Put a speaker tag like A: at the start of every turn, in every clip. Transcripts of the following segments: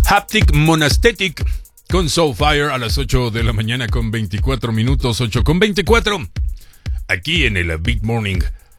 A: Haptic Monastetic con Soulfire a las 8 de la mañana con 24 minutos, 8 con 24, aquí en el Big Morning.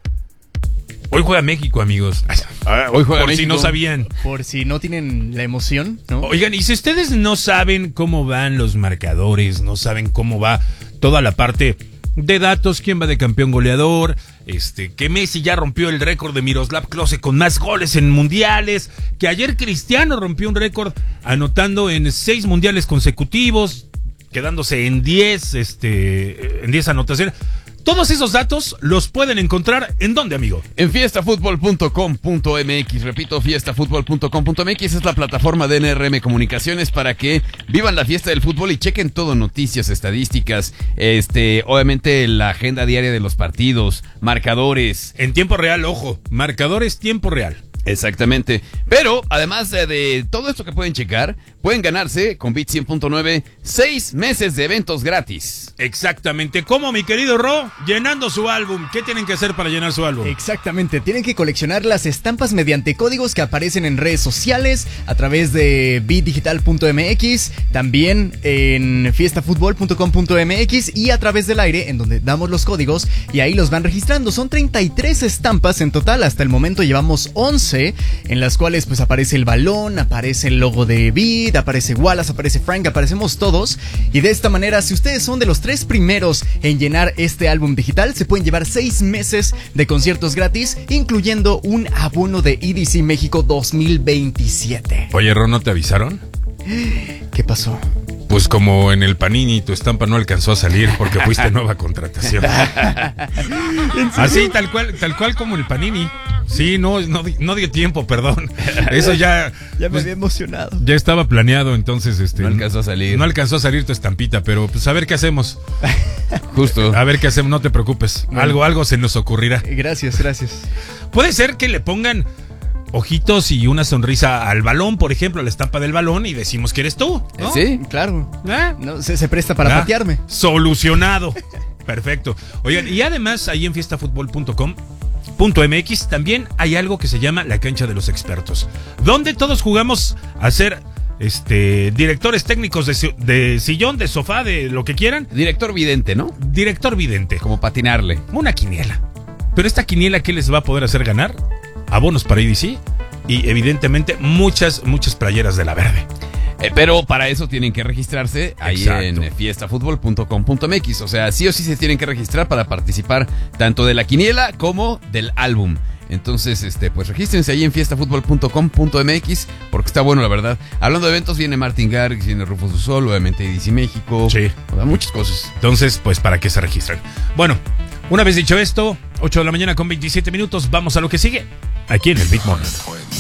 A: Hoy juega México, amigos.
B: Hoy juega
A: Por
B: México.
A: si no sabían.
C: Por si no tienen la emoción, ¿no?
A: Oigan, y si ustedes no saben cómo van los marcadores, no saben cómo va toda la parte de datos, quién va de campeón goleador, que Messi ya rompió el récord de Miroslav Klose con más goles en mundiales, que ayer Cristiano rompió un récord anotando en 6 mundiales consecutivos, quedándose en 10 anotaciones. Todos esos datos los pueden encontrar ¿en dónde, amigo?
B: En fiestafutbol.com.mx. Repito, fiestafutbol.com.mx es la plataforma de NRM Comunicaciones para que vivan la fiesta del fútbol y chequen todo, noticias, estadísticas, obviamente la agenda diaria de los partidos, marcadores.
A: En tiempo real, ojo, marcadores tiempo real.
B: Exactamente. Pero, además de todo esto que pueden checar, pueden ganarse con Bit 100.9 6 meses de eventos gratis.
A: Exactamente. ¿Cómo, mi querido Ro? Llenando su álbum. ¿Qué tienen que hacer para llenar su álbum?
C: Exactamente. Tienen que coleccionar las estampas mediante códigos que aparecen en redes sociales, a través de bitdigital.mx, también en fiestafutbol.com.mx y a través del aire, en donde damos los códigos y ahí los van registrando. Son 33 estampas en total. Hasta el momento llevamos 11, en las cuales pues aparece el balón, aparece el logo de Bit, aparece Wallace, aparece Frank, aparecemos todos. Y de esta manera, si ustedes son de los 3 primeros en llenar este álbum digital, se pueden llevar 6 meses de conciertos gratis, incluyendo un abono de EDC México 2027.
A: Oye, Ro, ¿no te avisaron?
C: ¿Qué pasó?
A: Pues como en el Panini tu estampa no alcanzó a salir porque fuiste nueva contratación. Así, tal cual como el Panini. Sí, no dio tiempo, perdón. Eso ya
C: me había emocionado.
A: Ya estaba planeado, entonces
B: no alcanzó a salir.
A: No alcanzó a salir tu estampita, pero pues a ver qué hacemos.
B: Justo.
A: A ver qué hacemos, no te preocupes. Bueno, algo se nos ocurrirá.
C: Gracias.
A: Puede ser que le pongan ojitos y una sonrisa al balón, por ejemplo, a la estampa del balón, y decimos que eres tú, ¿no?
C: Sí, claro. No, se presta para patearme.
A: Solucionado. Perfecto. Oigan, y además ahí en fiestafutbol.com.mx también hay algo que se llama la cancha de los expertos, donde todos jugamos a ser directores técnicos de sillón, de sofá, de lo que quieran.
B: Director vidente, ¿no?
A: Director vidente.
B: Como patinarle.
A: Una quiniela. Pero esta quiniela, ¿qué les va a poder hacer ganar? Abonos para EDC y evidentemente muchas playeras de la verde.
B: Pero para eso tienen que registrarse ahí. Exacto. En fiestafutbol.com.mx. O sea, sí o sí se tienen que registrar para participar tanto de la quiniela como del álbum. Entonces, pues regístrense ahí en fiestafutbol.com.mx porque está bueno, la verdad. Hablando de eventos, viene Martin Garrix, viene Rufus Du Sol, obviamente EDC México.
A: Sí.
B: O sea, muchas cosas.
A: Entonces, pues, ¿para qué se registran? Bueno, una vez dicho esto, 8 de la mañana con 27 minutos, vamos a lo que sigue aquí en el Big Morning.